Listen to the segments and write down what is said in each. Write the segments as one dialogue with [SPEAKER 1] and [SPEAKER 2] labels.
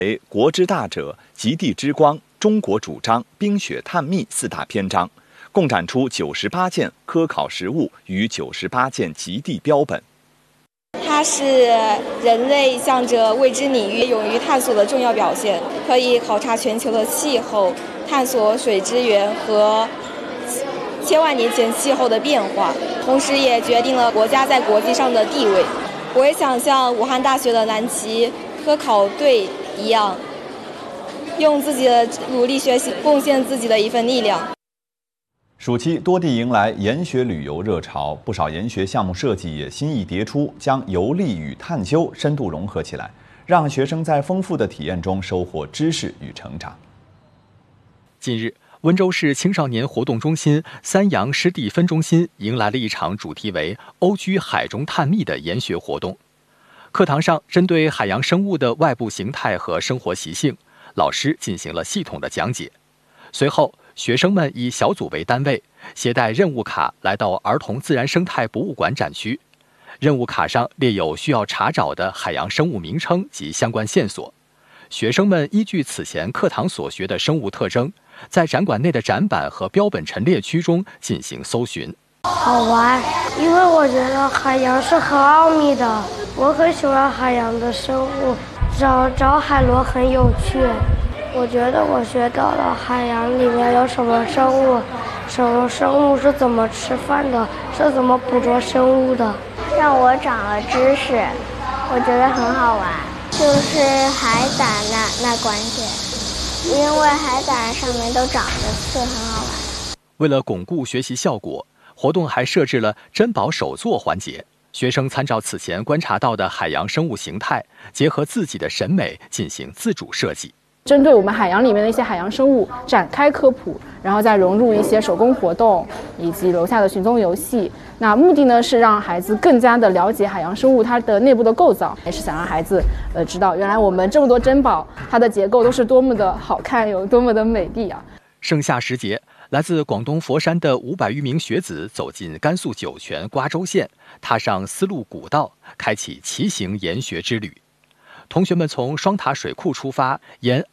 [SPEAKER 1] 为国之大者，极地之光、中国主张、冰雪探秘4大篇章，共展出98件科考实物与98件极地标本。
[SPEAKER 2] 它是人类向着未知领域勇于探索的重要表现，可以考察全球的气候，探索水资源和千万年前气候的变化，同时也决定了国家在国际上的地位。我也想像武汉大学的蓝旗科考队一样，用自己的努力学习，贡献自己的一份力量。
[SPEAKER 1] 暑期多地迎来研学旅游热潮，不少研学项目设计也新意迭出，将游历与探究深度融合起来，让学生在丰富的体验中收获知识与成长。
[SPEAKER 3] 近日，温州市青少年活动中心三阳湿地分中心迎来了一场主题为“欧居海中探秘”的研学活动。课堂上，针对海洋生物的外部形态和生活习性，老师进行了系统的讲解。随后，学生们以小组为单位，携带任务卡来到儿童自然生态博物馆展区。任务卡上列有需要查找的海洋生物名称及相关线索。学生们依据此前课堂所学的生物特征，在展馆内的展板和标本陈列区中进行搜寻。
[SPEAKER 4] 好玩，因为我觉得海洋是很奥秘的，我很喜欢海洋的生物，找海螺很有趣。我觉得我学到了海洋里面有什么生物，什么生物是怎么吃饭的，是怎么捕捉生物的，
[SPEAKER 5] 让我长了知识，我觉得很好玩。就是海胆那关键，因为海胆上面都长着刺，很好玩。
[SPEAKER 3] 为了巩固学习效果，活动还设置了珍宝手作环节，学生参照此前观察到的海洋生物形态，结合自己的审美进行自主设计。
[SPEAKER 6] 针对我们海洋里面的一些海洋生物展开科普，然后再融入一些手工活动以及楼下的寻踪游戏。那目的呢是让孩子更加的了解海洋生物它的内部的构造，也是想让孩子知道原来我们这么多珍宝它的结构都是多么的好看，有多么的美丽啊。
[SPEAKER 3] 盛夏时节，来自广东佛山的500余名学子走进甘肃酒泉瓜州县，踏上丝路古道，开启骑行研学之旅。同学们从双塔水库出发，沿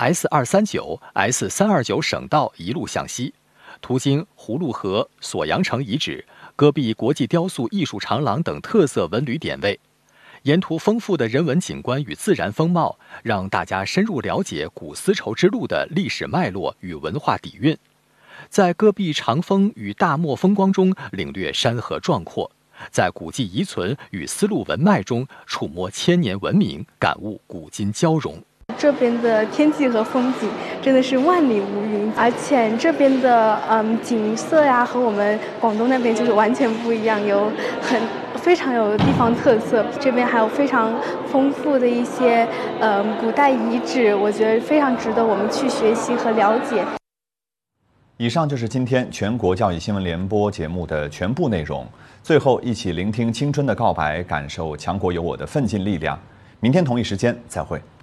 [SPEAKER 3] S239、S329 省道一路向西，途经葫芦河、锁阳城遗址、戈壁国际雕塑艺术长廊等特色文旅点位。沿途丰富的人文景观与自然风貌，让大家深入了解古丝绸之路的历史脉络与文化底蕴，在戈壁长峰与大漠风光中领略山河壮阔，在古迹遗存与丝路文脉中触摸千年文明，感悟古今交融。
[SPEAKER 7] 这边的天气和风景真的是万里无云，而且这边的景色呀和我们广东那边就是完全不一样，有非常有地方特色。这边还有非常丰富的一些古代遗址，我觉得非常值得我们去学习和了解。
[SPEAKER 1] 以上就是今天全国教育新闻联播节目的全部内容。最后，一起聆听青春的告白，感受强国有我的奋进力量。明天同一时间再会。